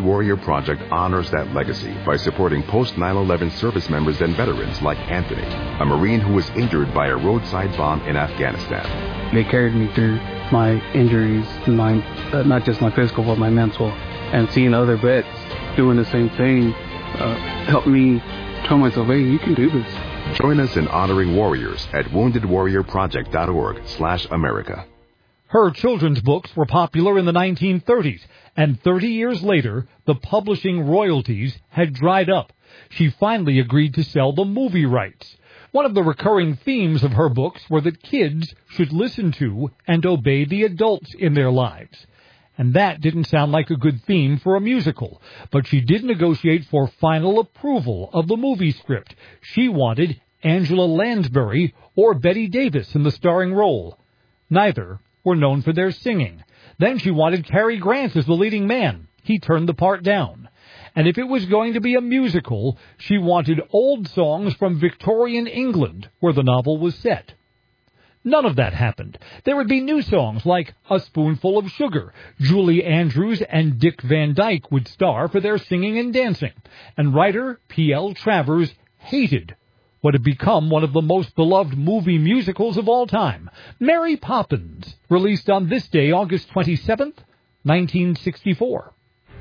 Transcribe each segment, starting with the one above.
Warrior Project honors that legacy by supporting post-9/11 service members and veterans like Anthony, a Marine who was injured by a roadside bomb in Afghanistan. They carried me through my injuries, not just my physical, but my mental. And seeing other vets doing the same thing helped me tell myself, hey, you can do this. Join us in honoring warriors at woundedwarriorproject.org/America. Her children's books were popular in the 1930s, and 30 years later, the publishing royalties had dried up. She finally agreed to sell the movie rights. One of the recurring themes of her books were that kids should listen to and obey the adults in their lives. And that didn't sound like a good theme for a musical, but she did negotiate for final approval of the movie script. She wanted Angela Lansbury or Bette Davis in the starring role. Neither were known for their singing. Then she wanted Cary Grant as the leading man. He turned the part down. And if it was going to be a musical, she wanted old songs from Victorian England, where the novel was set. None of that happened. There would be new songs like A Spoonful of Sugar. Julie Andrews and Dick Van Dyke would star for their singing and dancing. And writer P.L. Travers hated what had become one of the most beloved movie musicals of all time, Mary Poppins, released on this day, August 27th, 1964.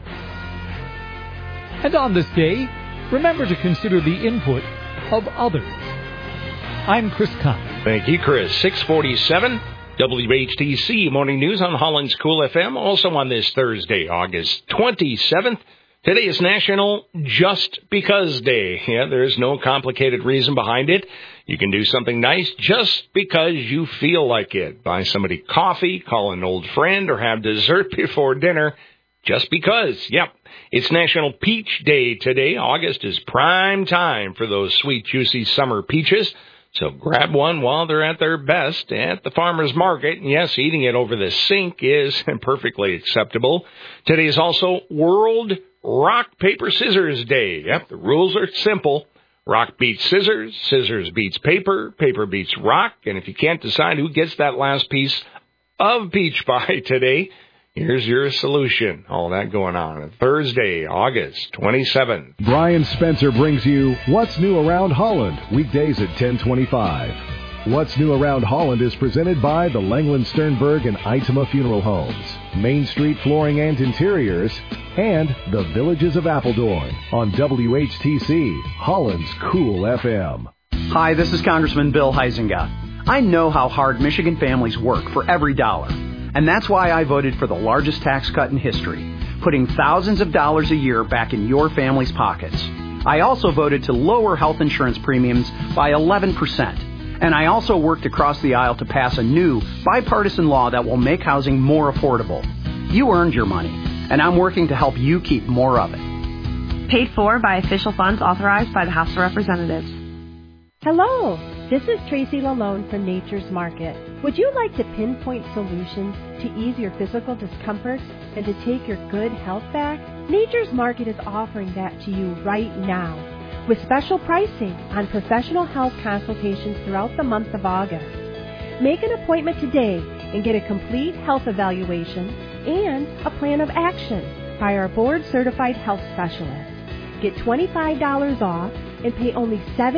And on this day, remember to consider the input of others. I'm Chris Conley. Thank you, Chris. 647, WHTC Morning News on Holland's Cool FM. Also on this Thursday, August 27th. Today is National Just Because Day. Yeah, there is no complicated reason behind it. You can do something nice just because you feel like it. Buy somebody coffee, call an old friend, or have dessert before dinner. Just because. Yep. It's National Peach Day today. August is prime time for those sweet, juicy summer peaches. So grab one while they're at their best at the farmer's market. And yes, eating it over the sink is perfectly acceptable. Today is also World Rock, Paper, Scissors Day. Yep, the rules are simple. Rock beats scissors, scissors beats paper, paper beats rock. And if you can't decide who gets that last piece of peach pie today, here's your solution. All that going on Thursday, August 27th. Brian Spencer brings you What's New Around Holland, weekdays at 10:25. What's New Around Holland is presented by the Langland Sternberg and Itema Funeral Homes, Main Street Flooring and Interiors, and the Villages of Appledorn on WHTC, Holland's Cool FM. Hi, this is Congressman Bill Huizenga. I know how hard Michigan families work for every dollar. And that's why I voted for the largest tax cut in history, putting thousands of dollars a year back in your family's pockets. I also voted to lower health insurance premiums by 11%. And I also worked across the aisle to pass a new bipartisan law that will make housing more affordable. You earned your money, and I'm working to help you keep more of it. Paid for by official funds authorized by the House of Representatives. Hello, this is Tracy Lalone from Nature's Market. Would you like to pinpoint solutions to ease your physical discomforts and to take your good health back? Nature's Market is offering that to you right now with special pricing on professional health consultations throughout the month of August. Make an appointment today and get a complete health evaluation and a plan of action by our board-certified health specialist. Get $25 off and pay only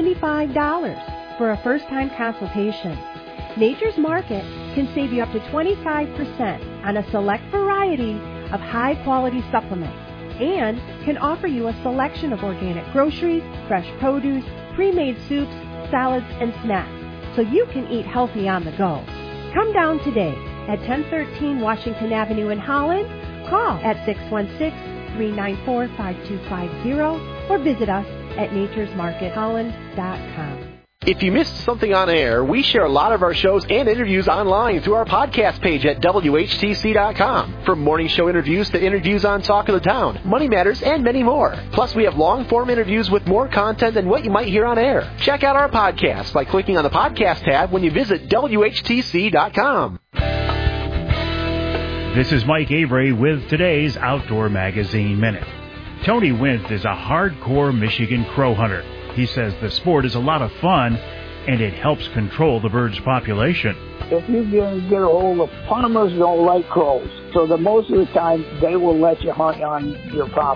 $75 for a first-time consultation. Nature's Market can save you up to 25% on a select variety of high-quality supplements and can offer you a selection of organic groceries, fresh produce, pre-made soups, salads, and snacks so you can eat healthy on the go. Come down today at 1013 Washington Avenue in Holland. Call at 616-394-5250 or visit us at naturesmarketholland.com. If you missed something on air, we share a lot of our shows and interviews online through our podcast page at WHTC.com. From morning show interviews to interviews on Talk of the Town, Money Matters, and many more. Plus, we have long-form interviews with more content than what you might hear on air. Check out our podcast by clicking on the podcast tab when you visit WHTC.com. This is Mike Avery with today's Outdoor Magazine Minute. Tony Winth is a hardcore Michigan crow hunter. He says the sport is a lot of fun, and it helps control the bird's population. If you can get a hold of farmers, don't like crows. So the most of the time, they will let you hunt on your property.